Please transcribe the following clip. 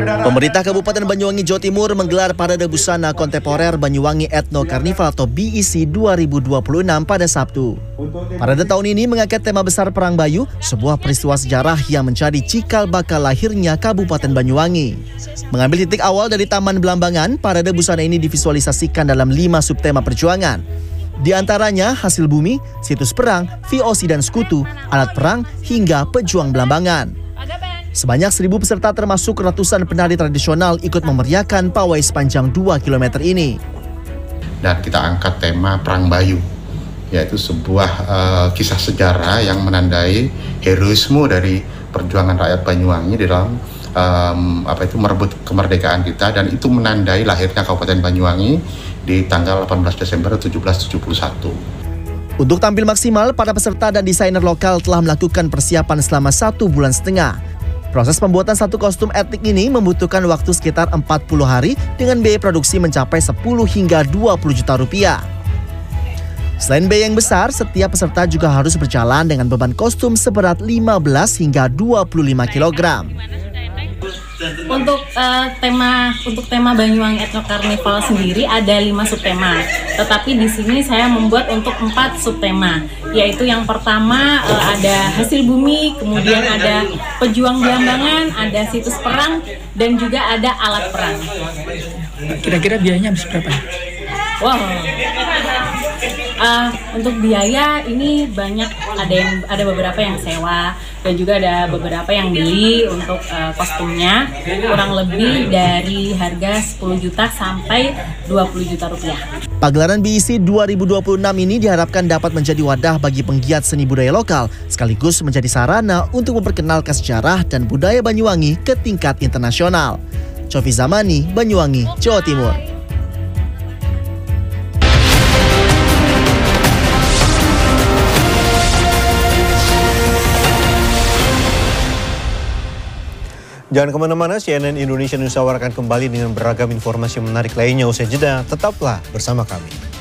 Pemerintah Kabupaten Banyuwangi, Jawa Timur menggelar Parade Busana Kontemporer Banyuwangi Ethno Carnival atau BEC 2026 pada Sabtu. Parade tahun ini mengangkat tema besar Perang Bayu, sebuah peristiwa sejarah yang menjadi cikal bakal lahirnya Kabupaten Banyuwangi. Mengambil titik awal dari Taman Belambangan, parade busana ini divisualisasikan dalam 5 subtema perjuangan. Di antaranya hasil bumi, situs perang, VOC dan sekutu, alat perang, hingga pejuang Belambangan. Sebanyak 1.000 peserta termasuk ratusan penari tradisional ikut memeriahkan pawai sepanjang 2 km ini. Dan kita angkat tema Perang Bayu, yaitu sebuah kisah sejarah yang menandai heroisme dari perjuangan rakyat Banyuwangi di dalam merebut kemerdekaan kita, dan itu menandai lahirnya Kabupaten Banyuwangi di tanggal 18 Desember 1771. Untuk tampil maksimal, para peserta dan desainer lokal telah melakukan persiapan selama 1,5 bulan. Proses pembuatan satu kostum etnik ini membutuhkan waktu sekitar 40 hari dengan biaya produksi mencapai 10 hingga 20 juta rupiah. Selain biaya yang besar, setiap peserta juga harus berjalan dengan beban kostum seberat 15 hingga 25 kg. Untuk tema Banyuwangi Ethno Carnival sendiri ada 5 subtema. Tetapi di sini saya membuat untuk 4 subtema, yaitu yang pertama ada hasil bumi, kemudian ada pejuang Belambangan, ada situs perang, dan juga ada alat perang. Kira-kira biayanya habis berapa? Wow. Untuk biaya ini banyak, ada beberapa yang sewa dan juga ada beberapa yang beli untuk kostumnya, kurang lebih dari harga 10 juta sampai 20 juta rupiah. Pagelaran BEC 2026 ini diharapkan dapat menjadi wadah bagi penggiat seni budaya lokal, sekaligus menjadi sarana untuk memperkenalkan sejarah dan budaya Banyuwangi ke tingkat internasional. Cofi Zamani, Banyuwangi, Jawa Timur. Jangan kemana-mana, CNN Indonesia News Hour akan kembali dengan beragam informasi menarik lainnya usai jeda. Tetaplah bersama kami.